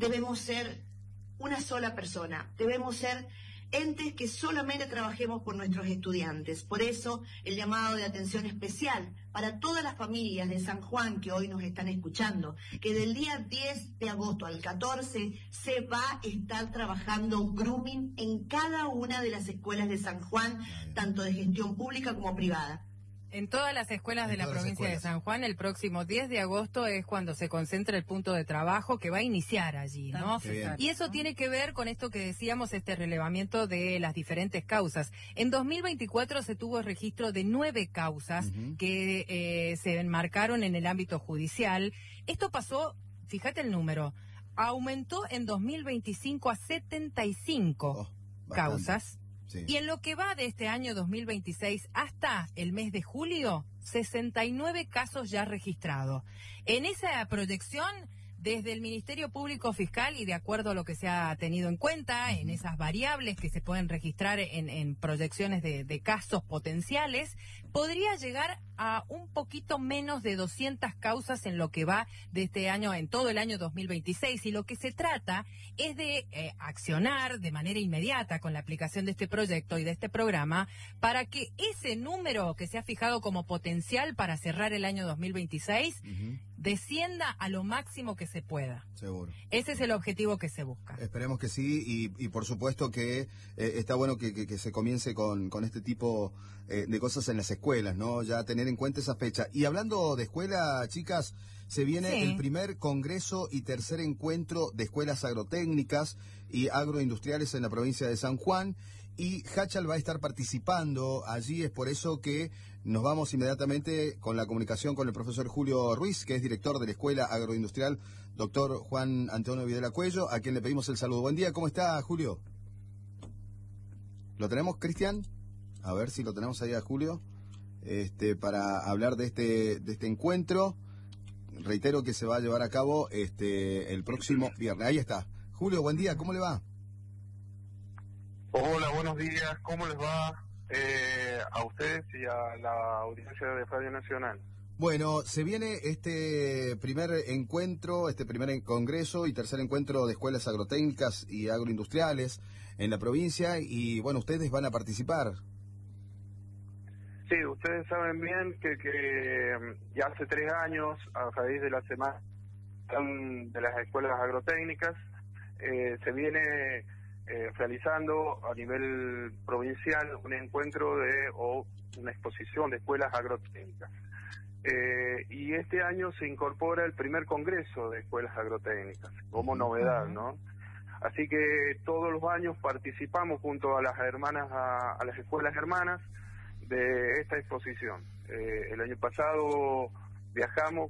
debemos ser una sola persona, debemos ser entes que solamente trabajemos por nuestros estudiantes. Por eso, el llamado de atención especial para todas las familias de San Juan que hoy nos están escuchando, que del día 10 de agosto al 14 se va a estar trabajando grooming en cada una de las escuelas de San Juan, tanto de gestión pública como privada. En todas las escuelas de la provincia de San Juan, el próximo 10 de agosto es cuando se concentra el punto de trabajo que va a iniciar allí, ¿no? Y eso tiene que ver con esto que decíamos, este relevamiento de las diferentes causas. En 2024 se tuvo registro de 9 causas que se enmarcaron en el ámbito judicial. Esto pasó, fíjate el número, aumentó en 2025 a 75 causas. Sí. Y en lo que va de este año 2026 hasta el mes de julio, 69 casos ya registrados. En esa proyección, desde el Ministerio Público Fiscal y de acuerdo a lo que se ha tenido en cuenta, en esas variables que se pueden registrar en proyecciones de casos potenciales, podría llegar a un poquito menos de 200 causas en lo que va de este año, en todo el año 2026. Y lo que se trata es de accionar de manera inmediata con la aplicación de este proyecto y de este programa para que ese número que se ha fijado como potencial para cerrar el año 2026 descienda a lo máximo que se pueda. Seguro. Ese es el objetivo que se busca. Esperemos que sí, y por supuesto que está bueno que se comience con este tipo de cosas en las escuelas, ¿no? Ya tener en cuenta esa fecha. Y hablando de escuela, chicas, se viene el primer congreso y tercer encuentro de escuelas agrotécnicas y agroindustriales en la provincia de San Juan, y Hachal va a estar participando allí. Es por eso que nos vamos inmediatamente con la comunicación con el profesor Julio Ruiz, que es director de la Escuela Agroindustrial Dr. Juan Antonio Videla Cuello, a quien le pedimos el saludo. Buen día, ¿cómo está, Julio? ¿Lo tenemos, Cristian? A ver si lo tenemos ahí a Julio, para hablar de este encuentro. Reitero que se va a llevar a cabo el próximo viernes. Ahí está. Julio, buen día, ¿cómo le va? Hola, buenos días, ¿cómo les va a ustedes y a la audiencia de Radio Nacional? Bueno, se viene este primer encuentro, este primer congreso y tercer encuentro de escuelas agrotécnicas y agroindustriales en la provincia, y bueno, ustedes van a participar. Sí, ustedes saben bien que ya hace 3 años, a raíz de la semana de las escuelas agrotécnicas, se viene realizando a nivel provincial un encuentro o una exposición de escuelas agrotécnicas. Y este año se incorpora el primer congreso de escuelas agrotécnicas, como novedad, ¿no? Así que todos los años participamos junto a las hermanas, a las escuelas hermanas de esta exposición. El año pasado viajamos,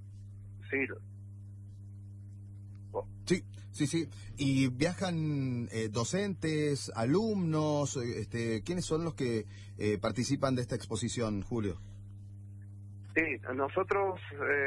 Sí. Y viajan docentes, alumnos, ¿quiénes son los que participan de esta exposición, Julio? Sí, nosotros,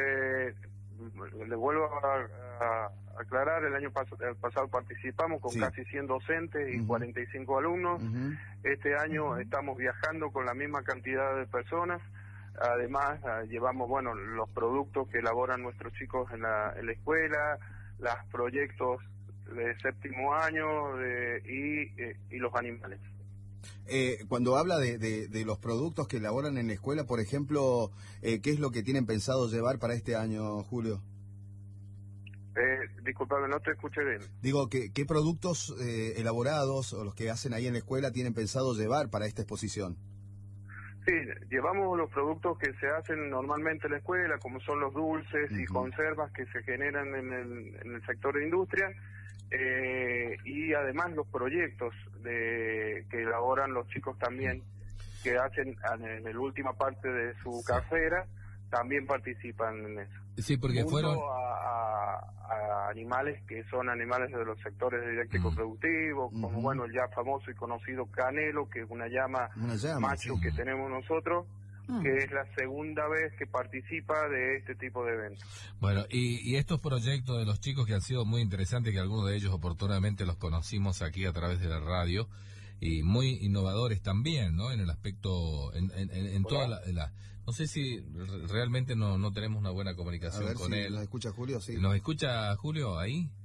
le vuelvo a aclarar, el año pasado participamos con casi 100 docentes y 45 alumnos. Este año estamos viajando con la misma cantidad de personas. Además, llevamos, los productos que elaboran nuestros chicos en la escuela, los proyectos de 7º año y los animales. Cuando habla de los productos que elaboran en la escuela, por ejemplo, ¿qué es lo que tienen pensado llevar para este año, Julio? Disculpame, no te escuché bien. Digo, ¿qué productos elaborados o los que hacen ahí en la escuela tienen pensado llevar para esta exposición? Sí, llevamos los productos que se hacen normalmente en la escuela, como son los dulces y conservas que se generan en el sector de industria, y además los proyectos que elaboran los chicos también, que hacen en la última parte de su carrera, también participan en eso. Sí, porque junto fueron a animales que son animales de los sectores didácticos productivos, como el ya famoso y conocido canelo, que es una llama macho que tenemos nosotros, que es la segunda vez que participa de este tipo de eventos. Bueno, y estos proyectos de los chicos que han sido muy interesantes, que algunos de ellos oportunamente los conocimos aquí a través de la radio, y muy innovadores también, ¿no? En el aspecto, en toda la... No sé si realmente no tenemos una buena comunicación con él. ¿Nos escucha Julio? Sí. ¿Nos escucha Julio ahí?